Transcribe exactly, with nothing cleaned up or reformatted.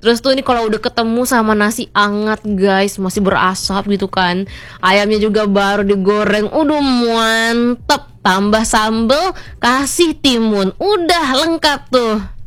Terus tuh ini kalau udah ketemu sama nasi anget guys, masih berasap gitu kan, ayamnya juga baru digoreng, udah mantep. Tambah sambel, kasih timun, udah lengkap tuh.